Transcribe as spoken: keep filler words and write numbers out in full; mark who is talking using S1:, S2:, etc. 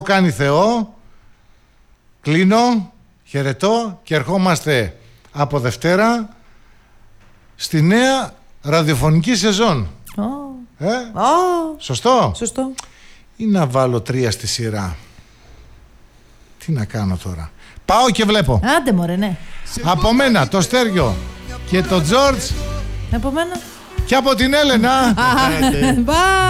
S1: κάνει Θεό. Κλείνω, χαιρετώ και ερχόμαστε από Δευτέρα στη νέα ραδιοφωνική σεζόν.
S2: Oh.
S1: Ε?
S2: Oh.
S1: Σωστό.
S2: Σωστό.
S1: Ή να βάλω τρία στη σειρά. Τι να κάνω τώρα. Πάω και βλέπω.
S2: Άντε μωρέ, ναι.
S1: Από μένα το Στέργιο και το Τζόρτζ.
S2: Από μένα.
S1: Και από την Έλενα.
S2: Bye.